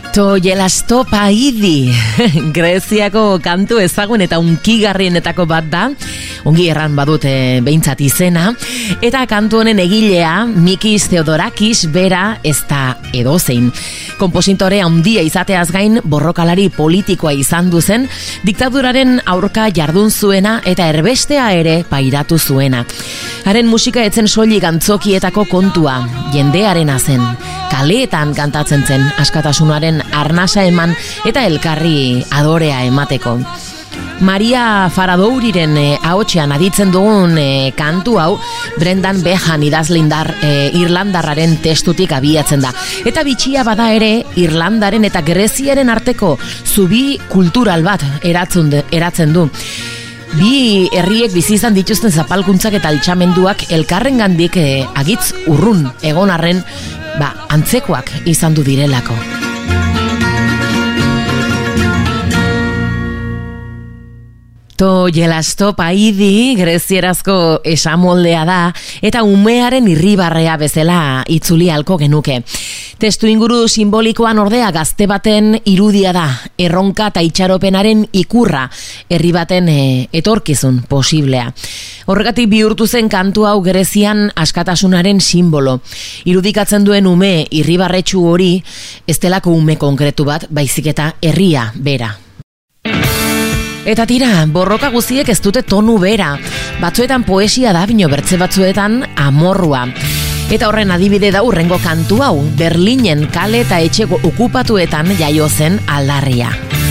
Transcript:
To jelasto paidi, Greziako kantu ezagun eta unkigarrienetako bat da, ongi erran badute behintzat izena, eta kantu honen egilea Mikis Theodorakis bera ez da edozein. Konpositore handia izateaz gain borrokalari politikoa izan duzen, diktaduraren aurka jardun zuena eta erbestea ere pairatu zuena. Haren musika etzen soilik antzokietako kontua, jendearena zen. Kaleetan kantatzen zen askatasunaren arnasa eman eta elkarri adorea emateko. Maria Faradouriren ahotsean aditzen dugun kantu hau Brendan Behan idazlindar irlandarraren testutik abiatzen da. Eta bitxia bada ere Irlandaren eta Greziaren arteko zubi kultural bat eratzen du. Bi herriek bizi izan dituzten zapalkuntzak eta altxamenduak elkarrengandik agitz urrun egon arren, antzekoak izan du direlako. To jelasto paidi grezierazko esamoldea da eta umearen irribarrea bezala itzuli halko genuke. Testu inguru simbolikoan ordea gazte baten irudia da, erronka eta itxaropenaren ikurra, herri baten etorkizun posiblea. Horregatik bihurtu zen kantu hau Grezian askatasunaren simbolo. Irudikatzen duen ume irribarretsu hori ez delako ume konkretu bat, baizik eta herria bera. Eta tira, borroka guziek ez dute tonu bera. Batzuetan poesia da, bino bertze batzuetan amorrua. Eta horren adibide da hurrengo kantu hau, Berlinen kale eta etxe okupatuetan jaio zen aldarria.